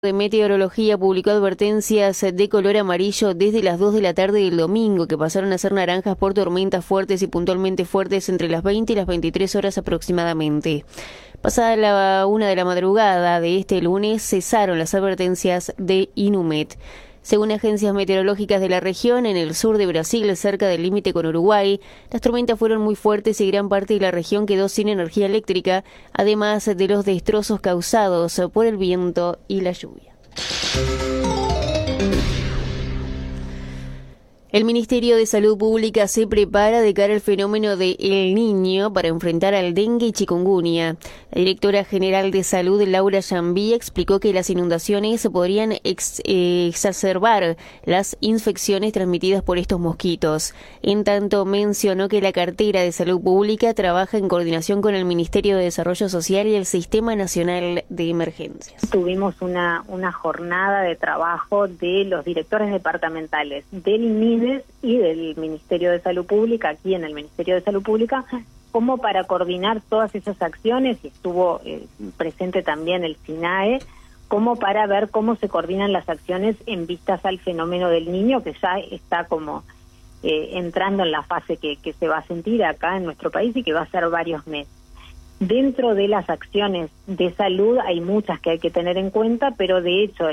De Meteorología publicó advertencias de color amarillo desde las 2 de la tarde del domingo, que pasaron a ser naranjas por tormentas fuertes y puntualmente fuertes entre las 20 y las 23 horas aproximadamente. Pasada la 1 de la madrugada de este lunes, cesaron las advertencias de Inumet. Según agencias meteorológicas de la región, en el sur de Brasil, cerca del límite con Uruguay, las tormentas fueron muy fuertes y gran parte de la región quedó sin energía eléctrica, además de los destrozos causados por el viento y la lluvia. El Ministerio de Salud Pública se prepara de cara al fenómeno de El Niño para enfrentar al dengue y chikungunya. La directora general de Salud, Laura Jambí, explicó que las inundaciones podrían exacerbar las infecciones transmitidas por estos mosquitos. En tanto, mencionó que la cartera de Salud Pública trabaja en coordinación con el Ministerio de Desarrollo Social y el Sistema Nacional de Emergencias. Tuvimos una jornada de trabajo de los directores departamentales del MIDES y del Ministerio de Salud Pública, aquí en el Ministerio de Salud Pública, como para coordinar todas esas acciones, y estuvo presente también el SINAE, como para ver cómo se coordinan las acciones en vistas al fenómeno del niño, que ya está como entrando en la fase que se va a sentir acá en nuestro país y que va a ser varios meses. Dentro de las acciones de salud hay muchas que hay que tener en cuenta, pero de hecho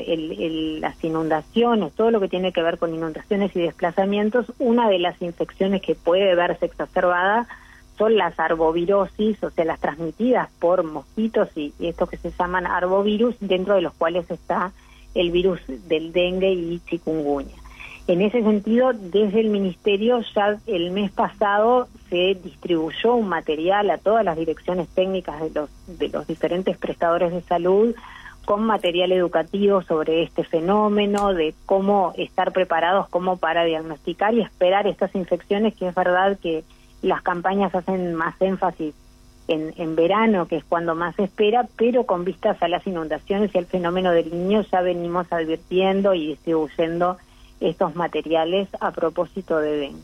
las inundaciones, todo lo que tiene que ver con inundaciones y desplazamientos, una de las infecciones que puede verse exacerbada son las arbovirosis, o sea, las transmitidas por mosquitos y estos que se llaman arbovirus, dentro de los cuales está el virus del dengue y chikungunya. En ese sentido, desde el Ministerio ya el mes pasado se distribuyó un material a todas las direcciones técnicas de los diferentes prestadores de salud con material educativo sobre este fenómeno, de cómo estar preparados como para diagnosticar y esperar estas infecciones, que es verdad que las campañas hacen más énfasis en verano, que es cuando más se espera, pero con vistas a las inundaciones y al fenómeno del niño ya venimos advirtiendo y distribuyendo estos materiales a propósito de dengue.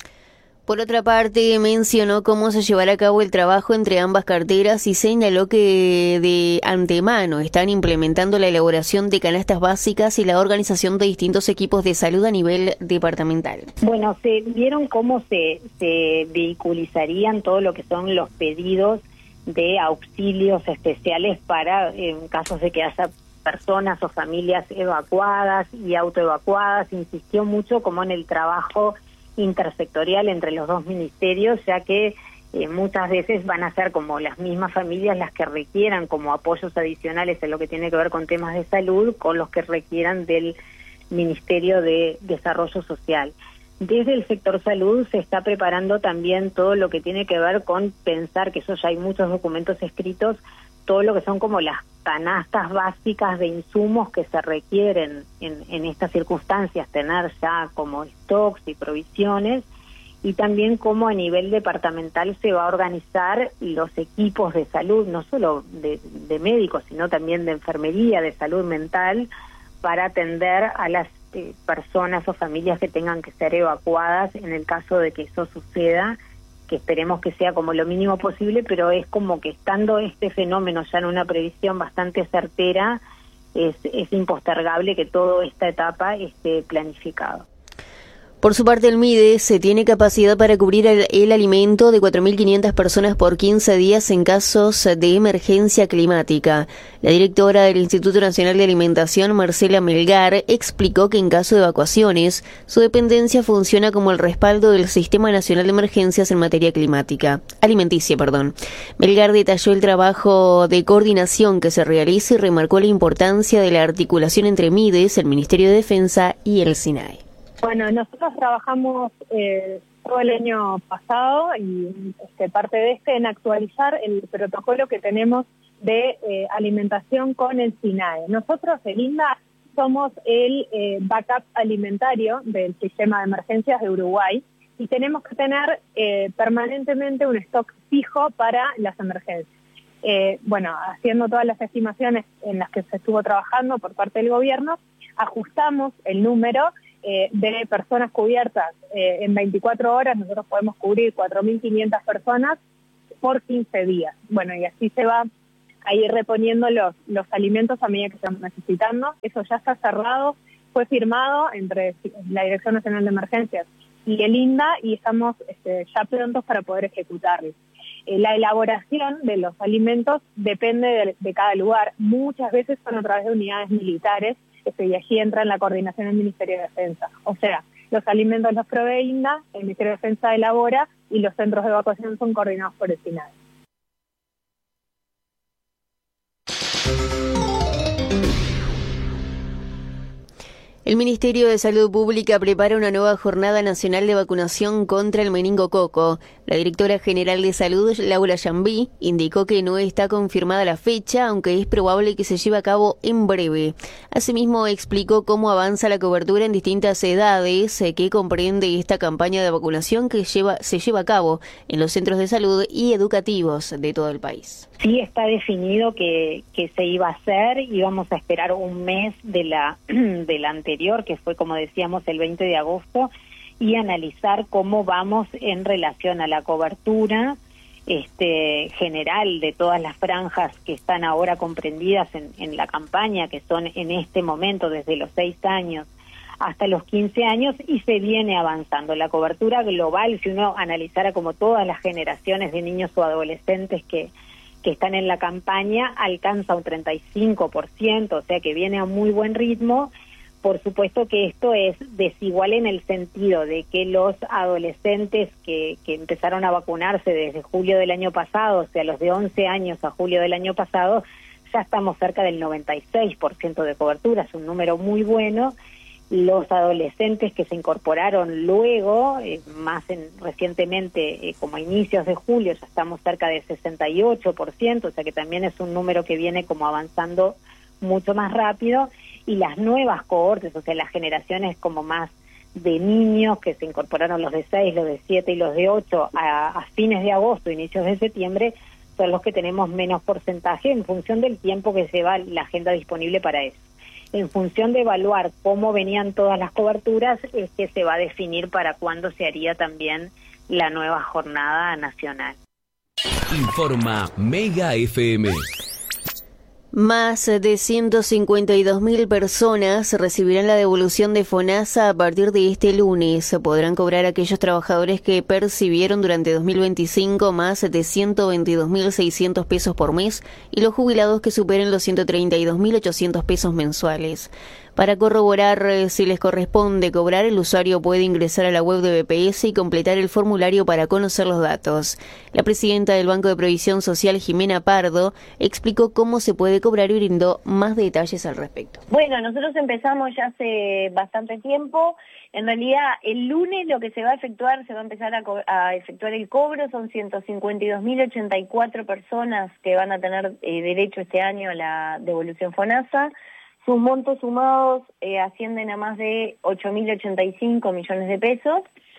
Por otra parte, mencionó cómo se llevará a cabo el trabajo entre ambas carteras y señaló que de antemano están implementando la elaboración de canastas básicas y la organización de distintos equipos de salud a nivel departamental. Bueno, se vieron cómo se vehiculizarían todo lo que son los pedidos de auxilios especiales para en casos de que haya personas o familias evacuadas y autoevacuadas. Insistió mucho como en el trabajo intersectorial entre los dos ministerios, ya que muchas veces van a ser como las mismas familias las que requieran como apoyos adicionales en lo que tiene que ver con temas de salud, con los que requieran del Ministerio de Desarrollo Social. Desde el sector salud se está preparando también todo lo que tiene que ver con pensar, que eso ya hay muchos documentos escritos, todo lo que son como las canastas básicas de insumos que se requieren en estas circunstancias, tener ya como stocks y provisiones, y también cómo a nivel departamental se va a organizar los equipos de salud, no solo de médicos, sino también de enfermería, de salud mental, para atender a las personas o familias que tengan que ser evacuadas en el caso de que eso suceda, que esperemos que sea como lo mínimo posible, pero es como que estando este fenómeno ya en una previsión bastante certera, es impostergable que toda esta etapa esté planificado. Por su parte, el MIDES tiene capacidad para cubrir el alimento de 4.500 personas por 15 días en casos de emergencia climática. La directora del Instituto Nacional de Alimentación, Marcela Melgar, explicó que en caso de evacuaciones, su dependencia funciona como el respaldo del Sistema Nacional de Emergencias en materia alimenticia. Melgar detalló el trabajo de coordinación que se realiza y remarcó la importancia de la articulación entre MIDES, el Ministerio de Defensa y el SINAE. Bueno, nosotros trabajamos todo el año pasado y parte de en actualizar el protocolo que tenemos de alimentación con el SINAE. Nosotros, el INDA, somos el backup alimentario del sistema de emergencias de Uruguay y tenemos que tener permanentemente un stock fijo para las emergencias. Haciendo todas las estimaciones en las que se estuvo trabajando por parte del gobierno, ajustamos el número de personas cubiertas. En 24 horas nosotros podemos cubrir 4.500 personas por 15 días. Bueno, y así se va a ir reponiendo los alimentos a medida que estamos necesitando. Eso ya está cerrado, fue firmado entre la Dirección Nacional de Emergencias y el INDA y estamos ya prontos para poder ejecutarlo. La elaboración de los alimentos depende de cada lugar. Muchas veces son a través de unidades militares y allí entra en la coordinación del Ministerio de Defensa. O sea, los alimentos los provee INDA, el Ministerio de Defensa elabora y los centros de evacuación son coordinados por el SINAE. El Ministerio de Salud Pública prepara una nueva jornada nacional de vacunación contra el meningococo. La directora general de Salud, Laura Yambí, indicó que no está confirmada la fecha, aunque es probable que se lleve a cabo en breve. Asimismo, explicó cómo avanza la cobertura en distintas edades que comprende esta campaña de vacunación que se lleva a cabo en los centros de salud y educativos de todo el país. Sí está definido que se iba a hacer, íbamos a esperar un mes de la anterior, que fue, como decíamos, el 20 de agosto, y analizar cómo vamos en relación a la cobertura general de todas las franjas que están ahora comprendidas en la campaña, que son en este momento desde los 6 años hasta los 15 años, y se viene avanzando. La cobertura global, si uno analizara como todas las generaciones de niños o adolescentes que están en la campaña, alcanza un 35%, o sea que viene a muy buen ritmo. Por supuesto que esto es desigual en el sentido de que los adolescentes que empezaron a vacunarse desde julio del año pasado, o sea, los de 11 años a julio del año pasado, ya estamos cerca del 96% de cobertura, es un número muy bueno. Los adolescentes que se incorporaron luego, recientemente, como a inicios de julio, ya estamos cerca de 68%, o sea que también es un número que viene como avanzando mucho más rápido. Y las nuevas cohortes, o sea, las generaciones como más de niños que se incorporaron, los de 6, los de 7 y los de 8 a fines de agosto, inicios de septiembre, son los que tenemos menos porcentaje en función del tiempo que lleva la agenda disponible para eso. En función de evaluar cómo venían todas las coberturas, es que se va a definir para cuándo se haría también la nueva jornada nacional. Informa Mega FM. Más de 152.000 personas recibirán la devolución de FONASA a partir de este lunes. Podrán cobrar aquellos trabajadores que percibieron durante 2025 más de 122.600 pesos por mes y los jubilados que superen los 132.800 pesos mensuales. Para corroborar si les corresponde cobrar, el usuario puede ingresar a la web de BPS y completar el formulario para conocer los datos. La presidenta del Banco de Previsión Social, Jimena Pardo, explicó cómo se puede cobrar y brindó más detalles al respecto. Bueno, nosotros empezamos ya hace bastante tiempo. En realidad, el lunes lo que se va a efectuar, se va a empezar a efectuar el cobro, son 152.084 personas que van a tener derecho este año a la devolución FONASA. Sus montos sumados ascienden a más de 8.085 millones de pesos.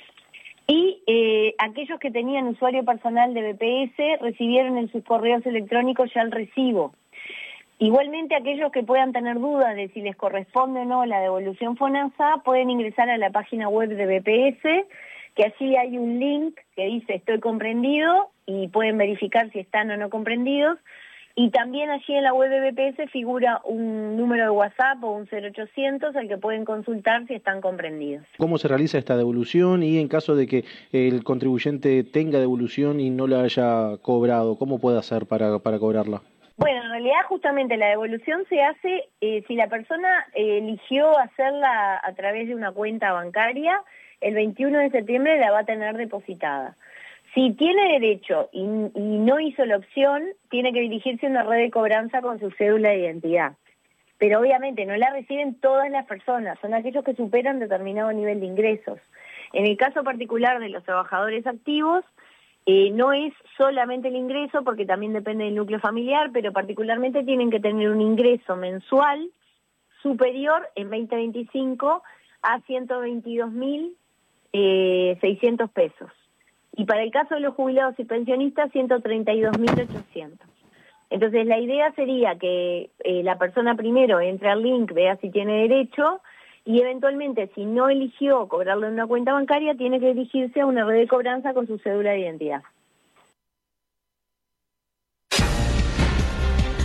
Y aquellos que tenían usuario personal de BPS recibieron en sus correos electrónicos ya el recibo. Igualmente, aquellos que puedan tener dudas de si les corresponde o no la devolución FONASA, pueden ingresar a la página web de BPS, que allí hay un link que dice estoy comprendido, y pueden verificar si están o no comprendidos. Y también allí en la web de BPS figura un número de WhatsApp o un 0800 al que pueden consultar si están comprendidos. ¿Cómo se realiza esta devolución? Y en caso de que el contribuyente tenga devolución y no la haya cobrado, ¿cómo puede hacer para cobrarla? Bueno, en realidad justamente la devolución se hace si la persona eligió hacerla a través de una cuenta bancaria, el 21 de septiembre la va a tener depositada. Si tiene derecho y no hizo la opción, tiene que dirigirse a una red de cobranza con su cédula de identidad. Pero obviamente no la reciben todas las personas, son aquellos que superan determinado nivel de ingresos. En el caso particular de los trabajadores activos, no es solamente el ingreso, porque también depende del núcleo familiar, pero particularmente tienen que tener un ingreso mensual superior en 2025 a 122.600 pesos. Y para el caso de los jubilados y pensionistas, 132.800. Entonces, la idea sería que la persona primero entre al link, vea si tiene derecho, y eventualmente, si no eligió cobrarlo en una cuenta bancaria, tiene que dirigirse a una red de cobranza con su cédula de identidad.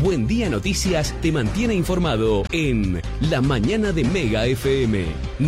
Buen Día Noticias te mantiene informado en La Mañana de Mega FM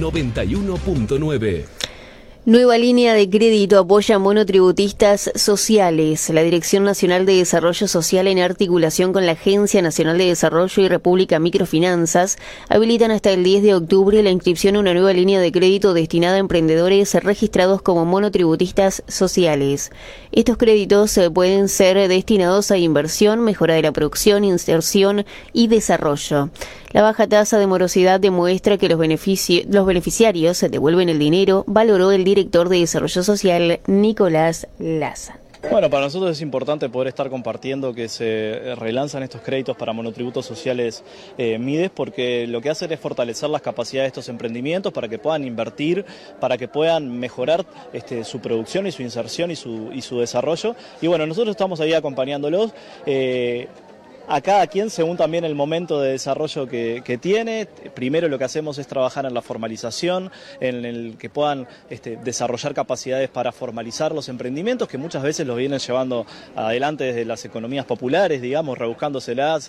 91.9. Nueva línea de crédito apoya a monotributistas sociales. La Dirección Nacional de Desarrollo Social, en articulación con la Agencia Nacional de Desarrollo y República Microfinanzas, habilitan hasta el 10 de octubre la inscripción a una nueva línea de crédito destinada a emprendedores registrados como monotributistas sociales. Estos créditos pueden ser destinados a inversión, mejora de la producción, inserción y desarrollo. La baja tasa de morosidad demuestra que los beneficiarios devuelven el dinero, valoró el director de Desarrollo Social, Nicolás Laza. Bueno, para nosotros es importante poder estar compartiendo que se relanzan estos créditos para monotributos sociales MIDES, porque lo que hacen es fortalecer las capacidades de estos emprendimientos para que puedan invertir, para que puedan mejorar su producción y su inserción y su desarrollo. Y bueno, nosotros estamos ahí acompañándolos. A cada quien según también el momento de desarrollo que tiene. Primero lo que hacemos es trabajar en la formalización, en el que puedan desarrollar capacidades para formalizar los emprendimientos, que muchas veces los vienen llevando adelante desde las economías populares, digamos, rebuscándoselas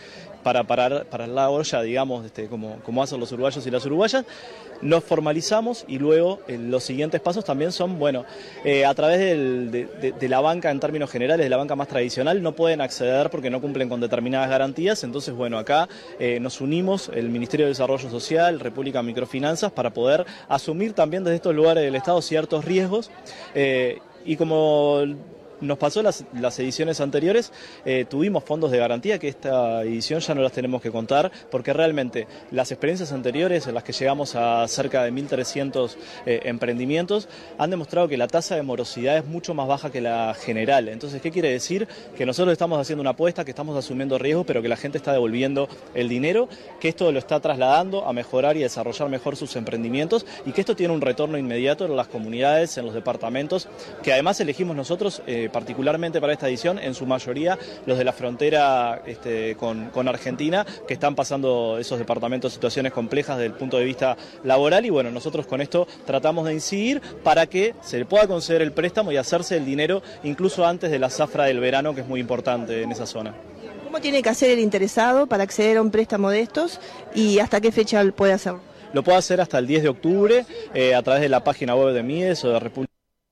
para la olla, digamos, como hacen los uruguayos y las uruguayas. Los formalizamos y luego los siguientes pasos también son, bueno, a través de la banca en términos generales, de la banca más tradicional, no pueden acceder porque no cumplen con determinadas garantías. Entonces, bueno, acá nos unimos el Ministerio de Desarrollo Social, República Microfinanzas, para poder asumir también desde estos lugares del Estado ciertos riesgos y como nos pasó las ediciones anteriores, tuvimos fondos de garantía que esta edición ya no las tenemos que contar, porque realmente las experiencias anteriores, en las que llegamos a cerca de 1.300 emprendimientos, han demostrado que la tasa de morosidad es mucho más baja que la general. Entonces, ¿qué quiere decir? Que nosotros estamos haciendo una apuesta, que estamos asumiendo riesgos, pero que la gente está devolviendo el dinero, que esto lo está trasladando a mejorar y desarrollar mejor sus emprendimientos, y que esto tiene un retorno inmediato en las comunidades, en los departamentos, que además elegimos nosotros particularmente para esta edición, en su mayoría los de la frontera con Argentina, que están pasando esos departamentos situaciones complejas desde el punto de vista laboral, y bueno, nosotros con esto tratamos de incidir para que se le pueda conceder el préstamo y hacerse el dinero incluso antes de la zafra del verano, que es muy importante en esa zona. ¿Cómo tiene que hacer el interesado para acceder a un préstamo de estos y hasta qué fecha puede hacerlo? Lo puede hacer hasta el 10 de octubre a través de la página web de MIDES o de República.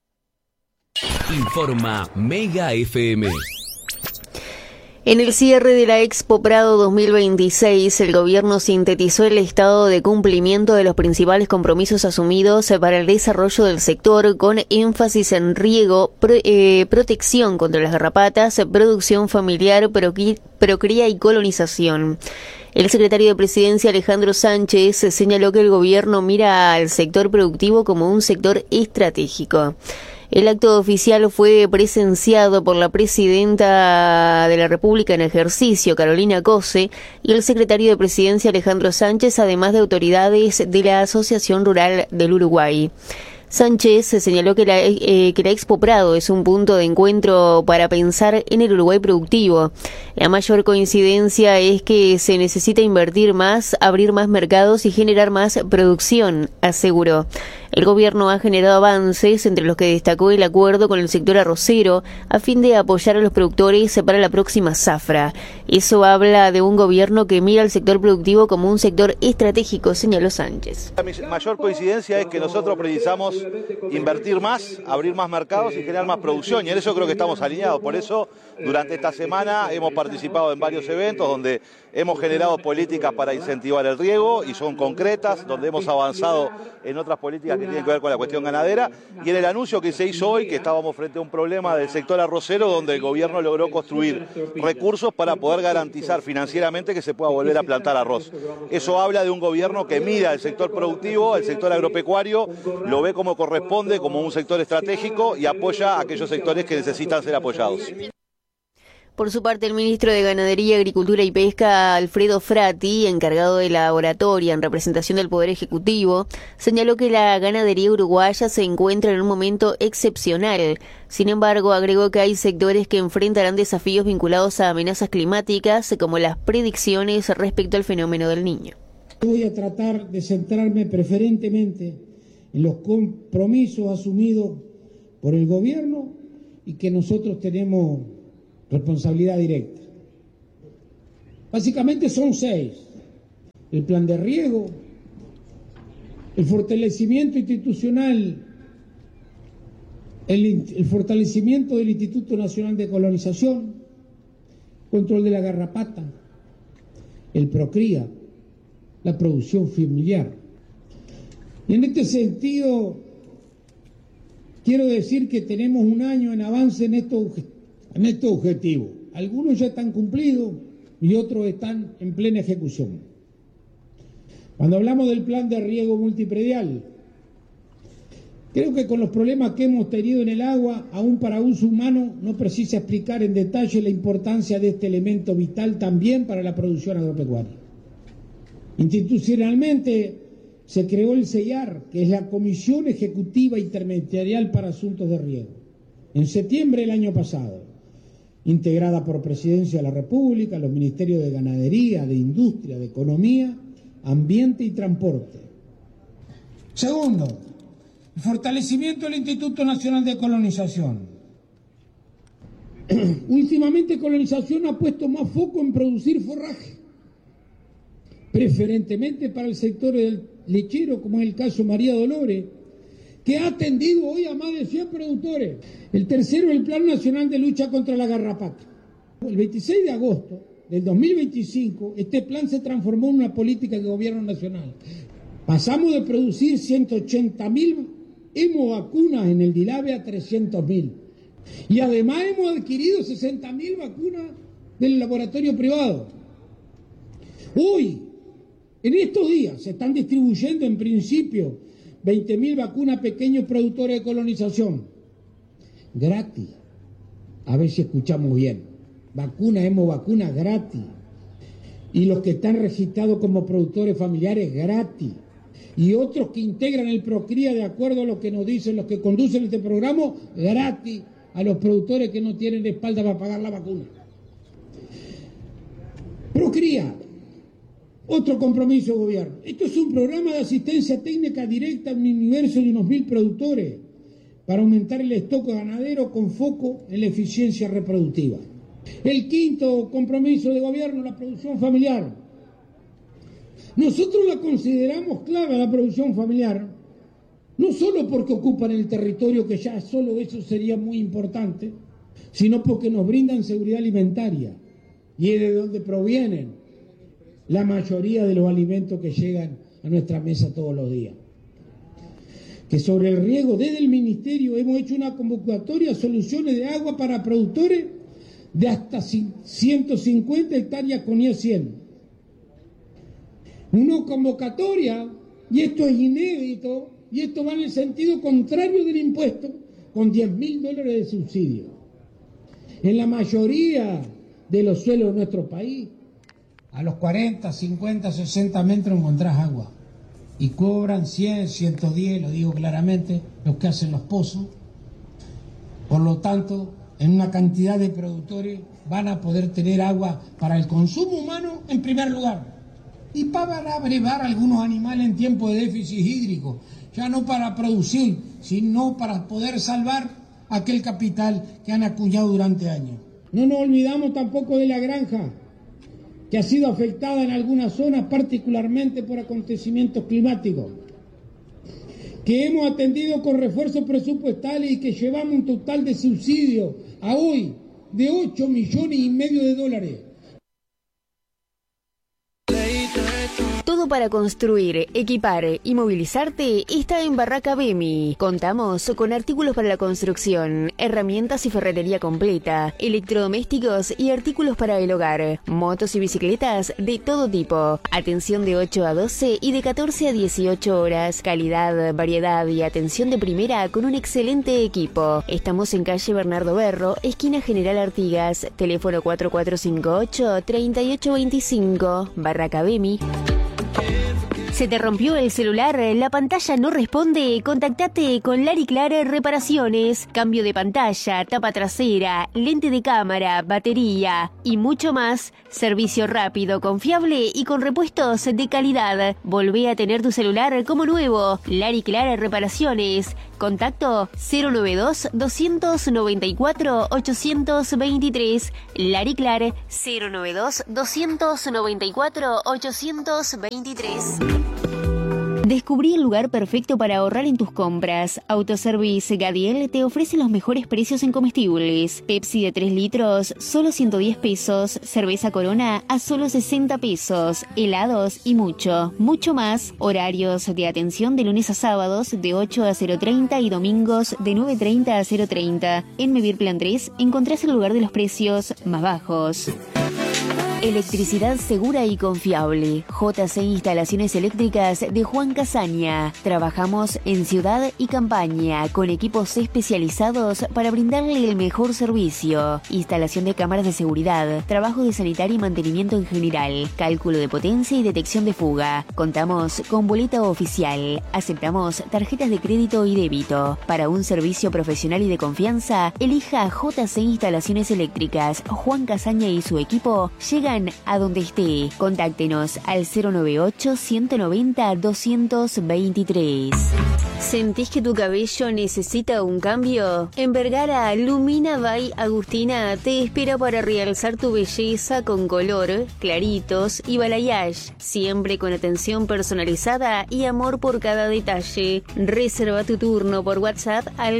Informa Mega FM. En el cierre de la Expo Prado 2026, el gobierno sintetizó el estado de cumplimiento de los principales compromisos asumidos para el desarrollo del sector, con énfasis en riego, protección contra las garrapatas, producción familiar, procría y colonización. El secretario de Presidencia, Alejandro Sánchez, señaló que el gobierno mira al sector productivo como un sector estratégico. El acto oficial fue presenciado por la presidenta de la República en ejercicio, Carolina Cose, y el secretario de Presidencia, Alejandro Sánchez, además de autoridades de la Asociación Rural del Uruguay. Sánchez señaló que la Expo Prado es un punto de encuentro para pensar en el Uruguay productivo. La mayor coincidencia es que se necesita invertir más, abrir más mercados y generar más producción, aseguró. El gobierno ha generado avances, entre los que destacó el acuerdo con el sector arrocero a fin de apoyar a los productores para la próxima zafra. Eso habla de un gobierno que mira al sector productivo como un sector estratégico, señaló Sánchez. La mayor coincidencia es que nosotros precisamos invertir más, abrir más mercados y generar más producción, y en eso creo que estamos alineados. Por eso, durante esta semana hemos participado en varios eventos donde hemos generado políticas para incentivar el riego, y son concretas, donde hemos avanzado en otras políticas que tienen que ver con la cuestión ganadera, y en el anuncio que se hizo hoy, que estábamos frente a un problema del sector arrocero, donde el gobierno logró construir recursos para poder garantizar financieramente que se pueda volver a plantar arroz. Eso habla de un gobierno que mira el sector productivo, el sector agropecuario, lo ve como corresponde, como un sector estratégico, y apoya a aquellos sectores que necesitan ser apoyados. Por su parte, el ministro de Ganadería, Agricultura y Pesca, Alfredo Frati, encargado de la oratoria en representación del Poder Ejecutivo, señaló que la ganadería uruguaya se encuentra en un momento excepcional. Sin embargo, agregó que hay sectores que enfrentarán desafíos vinculados a amenazas climáticas, como las predicciones respecto al fenómeno del Niño. Voy a tratar de centrarme preferentemente en los compromisos asumidos por el gobierno y que nosotros tenemos responsabilidad directa. Básicamente son 6. El plan de riego, el fortalecimiento institucional, el fortalecimiento del Instituto Nacional de Colonización, control de la garrapata, el Procría, la producción familiar. Y en este sentido, quiero decir que tenemos un año en avance en estos objetivos. Algunos ya están cumplidos y otros están en plena ejecución. Cuando hablamos del plan de riego multipredial, creo que con los problemas que hemos tenido en el agua, aún para uso humano, no precisa explicar en detalle la importancia de este elemento vital también para la producción agropecuaria. Institucionalmente se creó el CEIAR, que es la Comisión Ejecutiva Interministerial para Asuntos de Riego, en septiembre del año pasado, integrada por Presidencia de la República, los Ministerios de Ganadería, de Industria, de Economía, Ambiente y Transporte. Segundo, el fortalecimiento del Instituto Nacional de Colonización. Últimamente Colonización ha puesto más foco en producir forraje, preferentemente para el sector del lechero, como es el caso María Dolores, que ha atendido hoy a más de 100 productores. El tercero, el Plan Nacional de Lucha contra la Garrapata. El 26 de agosto del 2025, este plan se transformó en una política de gobierno nacional. Pasamos de producir 180.000 hemovacunas en el DILABE a 300.000. Y además hemos adquirido 60.000 vacunas del laboratorio privado. Hoy, en estos días, se están distribuyendo en principio 20.000 vacunas a pequeños productores de colonización. Gratis. A ver si escuchamos bien. Vacunas, hemovacunas gratis. Y los que están registrados como productores familiares gratis. Y otros que integran el Procría de acuerdo a lo que nos dicen los que conducen este programa, gratis a los productores que no tienen espalda para pagar la vacuna. Procría, otro compromiso del gobierno. Esto es un programa de asistencia técnica directa a un universo de unos 1.000 productores para aumentar el stock ganadero con foco en la eficiencia reproductiva. El quinto compromiso de gobierno, la producción familiar. Nosotros la consideramos clave a la producción familiar, no solo porque ocupan el territorio, que ya solo eso sería muy importante, sino porque nos brindan seguridad alimentaria y es de donde provienen la mayoría de los alimentos que llegan a nuestra mesa todos los días. Que sobre el riego, desde el Ministerio hemos hecho una convocatoria a soluciones de agua para productores de hasta 150 hectáreas con IE 100. Una convocatoria, y esto es inédito, y esto va en el sentido contrario del impuesto, con $10.000 de subsidio. En la mayoría de los suelos de nuestro país, a los 40, 50, 60 metros encontrás agua. Y cobran 100, 110, lo digo claramente, los que hacen los pozos. Por lo tanto, en una cantidad de productores van a poder tener agua para el consumo humano en primer lugar. Y para brevar algunos animales en tiempo de déficit hídrico, ya no para producir, sino para poder salvar aquel capital que han acuñado durante años. No nos olvidamos tampoco de la granja, que ha sido afectada en algunas zonas, particularmente por acontecimientos climáticos, que hemos atendido con refuerzos presupuestales y que llevamos un total de subsidio a hoy de $8,5 millones. Todo para construir, equipar y movilizarte está en Barraca Bemi. Contamos con artículos para la construcción, herramientas y ferretería completa, electrodomésticos y artículos para el hogar, motos y bicicletas de todo tipo. Atención de 8 a 12 y de 14 a 18 horas. Calidad, variedad y atención de primera con un excelente equipo. Estamos en calle Bernardo Berro, esquina General Artigas, teléfono 4458-3825, Barraca Bemi. ¿Se te rompió el celular? ¿La pantalla no responde? Contactate con Lari Clara Reparaciones. Cambio de pantalla, tapa trasera, lente de cámara, batería y mucho más. Servicio rápido, confiable y con repuestos de calidad. Volvé a tener tu celular como nuevo. Lari Clara Reparaciones. Contacto 092-294-823. Lariclar 092-294-823. Descubrí el lugar perfecto para ahorrar en tus compras. Autoservice Gadiel te ofrece los mejores precios en comestibles. Pepsi de 3 litros, solo 110 pesos. Cerveza Corona a solo 60 pesos. Helados y mucho, mucho más. Horarios de atención de lunes a sábados de 8 a 0:30 y domingos de 9:30 a 0:30. En Mevir Plan 3 encontrás el lugar de los precios más bajos. Electricidad segura y confiable. JC Instalaciones Eléctricas de Juan Casaña. Trabajamos en ciudad y campaña con equipos especializados para brindarle el mejor servicio. Instalación de cámaras de seguridad, trabajo de sanitario y mantenimiento en general, cálculo de potencia y detección de fuga. Contamos con boleta oficial. Aceptamos tarjetas de crédito y débito. Para un servicio profesional y de confianza, elija JC Instalaciones Eléctricas. Juan Casaña y su equipo llegan a donde esté. Contáctenos al 098-190-223. ¿Sentís que tu cabello necesita un cambio? En Vergara, Lumina by Agustina te espera para realzar tu belleza con color, claritos y balayage. Siempre con atención personalizada y amor por cada detalle. Reserva tu turno por WhatsApp al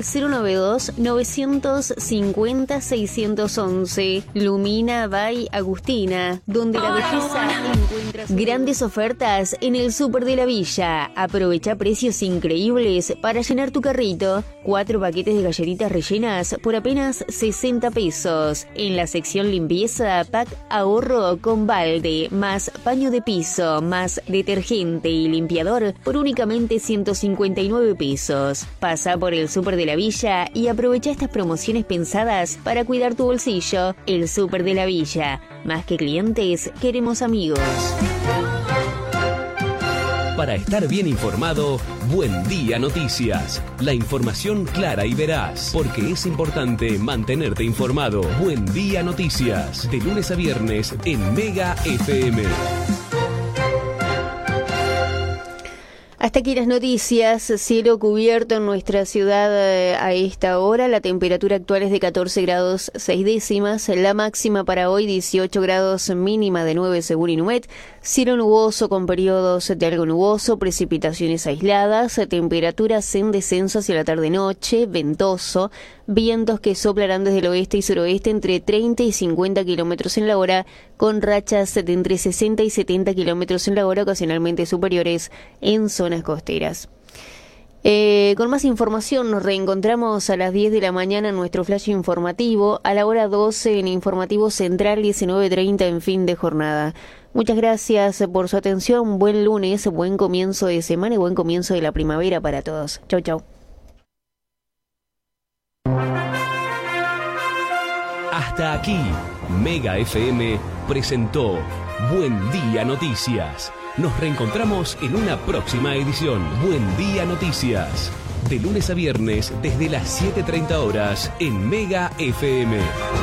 092-950-611. Lumina by Agustina, donde la belleza encuentra grandes ofertas en el Súper de la Villa. Aprovecha precios increíbles para llenar tu carrito. 4 paquetes de galletitas rellenas por apenas 60 pesos. En la sección limpieza, pack ahorro con balde, más paño de piso, más detergente y limpiador por únicamente 159 pesos. Pasa por el Súper de la Villa y aprovecha estas promociones pensadas para cuidar tu bolsillo. El Súper de la Villa. Más que clientes, queremos amigos. Para estar bien informado, Buen Día Noticias. La información clara y veraz, porque es importante mantenerte informado. Buen Día Noticias, de lunes a viernes en Mega FM. Hasta aquí las noticias. Cielo cubierto en nuestra ciudad a esta hora. La temperatura actual es de 14 grados 6 décimas. La máxima para hoy 18 grados, mínima de 9 según Inumet. Cielo nuboso con periodos de algo nuboso, precipitaciones aisladas. Temperaturas en descenso hacia la tarde-noche, ventoso. Vientos que soplarán desde el oeste y suroeste entre 30 y 50 kilómetros en la hora, con rachas de entre 60 y 70 kilómetros en la hora, ocasionalmente superiores en zonas costeras. Con más información nos reencontramos a las 10 de la mañana en nuestro flash informativo, a la hora 12 en Informativo Central, 19:30 en fin de jornada. Muchas gracias por su atención, buen lunes, buen comienzo de semana y buen comienzo de la primavera para todos. Chau, chau. Hasta aquí, Mega FM presentó Buen Día Noticias. Nos reencontramos en una próxima edición. Buen Día Noticias. De lunes a viernes desde las 7:30 horas en Mega FM.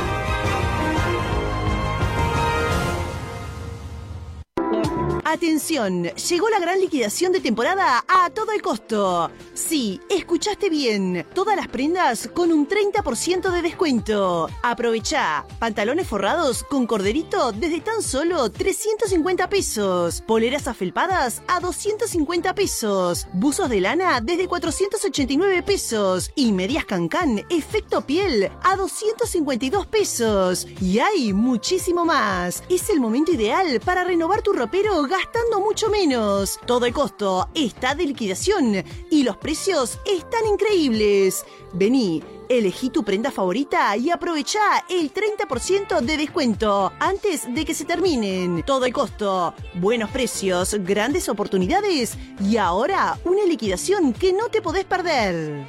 Atención, llegó la gran liquidación de temporada a todo el costo. Sí, escuchaste bien. Todas las prendas con un 30% de descuento. Aprovechá. Pantalones forrados con corderito desde tan solo 350 pesos. Poleras afelpadas a 250 pesos. Buzos de lana desde 489 pesos. Y medias Cancán efecto piel a 252 pesos. Y hay muchísimo más. Es el momento ideal para renovar tu ropero gastando mucho menos. Todo el costo está de liquidación y los precios están increíbles. Vení, elegí tu prenda favorita y aprovechá el 30% de descuento antes de que se terminen. Todo el costo, buenos precios, grandes oportunidades y ahora una liquidación que no te podés perder.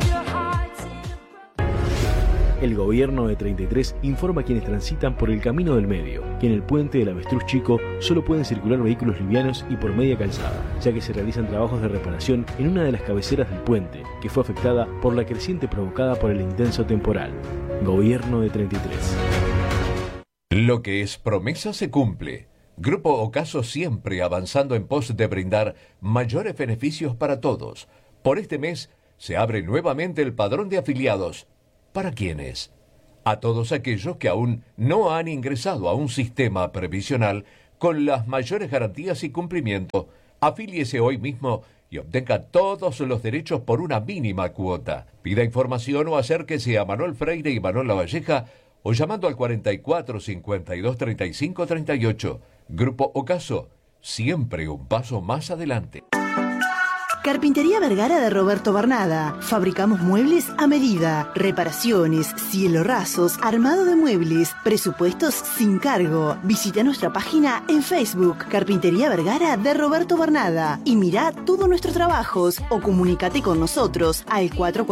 El gobierno de 33 informa a quienes transitan por el camino del medio que en el puente del Avestruz Chico solo pueden circular vehículos livianos y por media calzada, ya que se realizan trabajos de reparación en una de las cabeceras del puente, que fue afectada por la creciente provocada por el intenso temporal. Gobierno de 33. Lo que es promesa se cumple. Grupo Ocaso siempre avanzando en pos de brindar mayores beneficios para todos. Por este mes, se abre nuevamente el padrón de afiliados. ¿Para quiénes? A todos aquellos que aún no han ingresado a un sistema previsional con las mayores garantías y cumplimiento. Afíliese hoy mismo y obtenga todos los derechos por una mínima cuota. Pida información o acérquese a Manuel Freire y Manuel Lavalleja o llamando al 44 52 35 38. Grupo Ocaso, siempre un paso más adelante. Carpintería Vergara de Roberto Barnada. Fabricamos muebles a medida, reparaciones, cielorrazos, armado de muebles, presupuestos sin cargo. Visita nuestra página en Facebook, Carpintería Vergara de Roberto Barnada, y mira todos nuestros trabajos o comunícate con nosotros al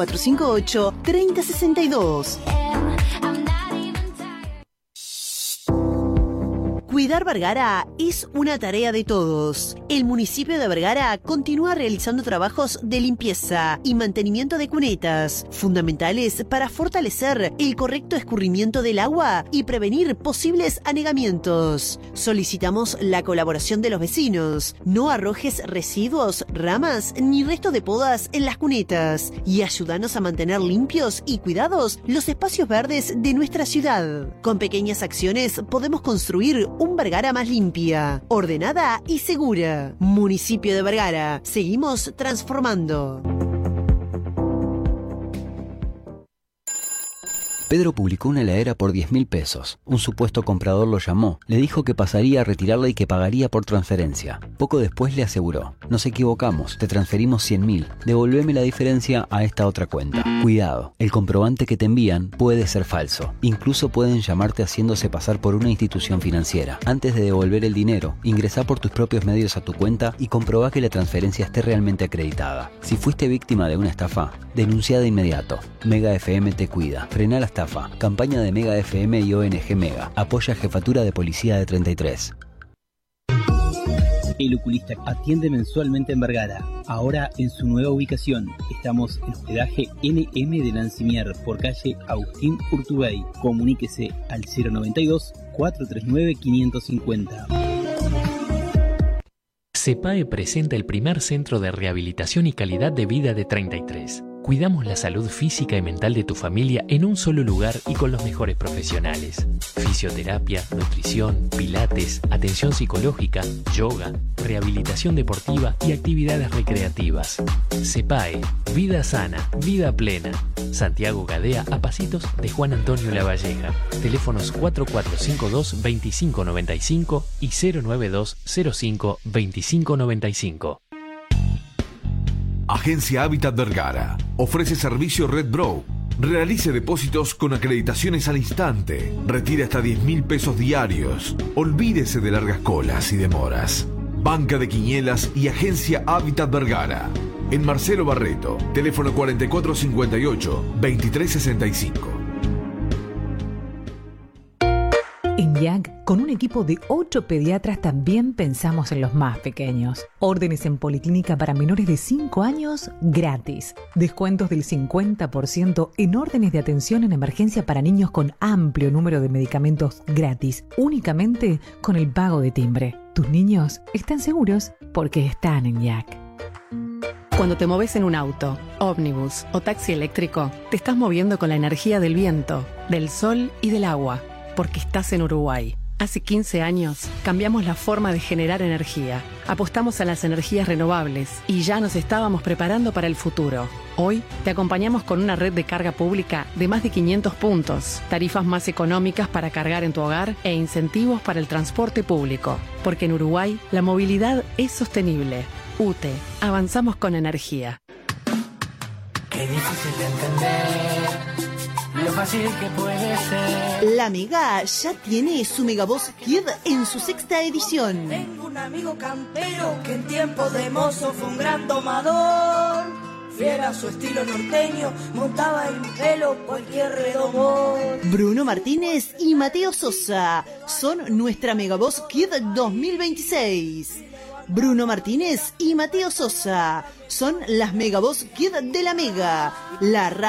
4458-3062. Cuidar Vergara es una tarea de todos. El municipio de Vergara continúa realizando trabajos de limpieza y mantenimiento de cunetas, fundamentales para fortalecer el correcto escurrimiento del agua y prevenir posibles anegamientos. Solicitamos la colaboración de los vecinos. No arrojes residuos, ramas ni restos de podas en las cunetas y ayúdanos a mantener limpios y cuidados los espacios verdes de nuestra ciudad. Con pequeñas acciones podemos construir un Vergara más limpia, ordenada y segura. Municipio de Vergara. Seguimos transformando. Pedro publicó una heladera por 10.000 pesos. Un supuesto comprador lo llamó, le dijo que pasaría a retirarla y que pagaría por transferencia. Poco después le aseguró: nos equivocamos, te transferimos 100.000, devolveme la diferencia a esta otra cuenta. Cuidado, el comprobante que te envían puede ser falso. Incluso pueden llamarte haciéndose pasar por una institución financiera. Antes de devolver el dinero, ingresá por tus propios medios a tu cuenta y comprobá que la transferencia esté realmente acreditada. Si fuiste víctima de una estafa, denuncia de inmediato. Mega FM te cuida. Frena la estafa. Campaña de Mega FM y ONG Mega. Apoya Jefatura de Policía de 33. El Oculista atiende mensualmente en Vergara. Ahora en su nueva ubicación. Estamos en hospedaje NM de Lancimier por calle Agustín Urtubey. Comuníquese al 092 439 550. CEPAE presenta el primer centro de rehabilitación y calidad de vida de 33. Cuidamos la salud física y mental de tu familia en un solo lugar y con los mejores profesionales. Fisioterapia, nutrición, pilates, atención psicológica, yoga, rehabilitación deportiva y actividades recreativas. CEPAE, vida sana, vida plena. Santiago Gadea, a pasitos de Juan Antonio Lavalleja. Teléfonos 4452-2595 y 09205-2595. Agencia Hábitat Vergara ofrece servicio Red Bro. Realice depósitos con acreditaciones al instante. Retire hasta 10.000 pesos diarios. Olvídese de largas colas y demoras. Banca de Quinielas y Agencia Hábitat Vergara. En Marcelo Barreto, teléfono 4458-2365. En IAC, con un equipo de 8 pediatras, también pensamos en los más pequeños. Órdenes en policlínica para menores de 5 años gratis. Descuentos del 50% en órdenes de atención en emergencia para niños con amplio número de medicamentos gratis, únicamente con el pago de timbre. Tus niños están seguros porque están en IAC. Cuando te moves en un auto, ómnibus o taxi eléctrico, te estás moviendo con la energía del viento, del sol y del agua. Porque estás en Uruguay. Hace 15 años cambiamos la forma de generar energía. Apostamos a las energías renovables y ya nos estábamos preparando para el futuro. Hoy te acompañamos con una red de carga pública de más de 500 puntos, tarifas más económicas para cargar en tu hogar e incentivos para el transporte público. Porque en Uruguay la movilidad es sostenible. UTE, avanzamos con energía. Qué difícil de entender. Lo fácil que puede ser. La Mega ya tiene su Megavoz Kid en su 6ª edición. Tengo un amigo campero que en tiempos de mozo fue un gran domador. Fiel a su estilo norteño, montaba en pelo cualquier redomón. Bruno Martínez y Mateo Sosa son nuestra Megavoz Kid 2026. Bruno Martínez y Mateo Sosa son las Megavoz Kid de la Mega. La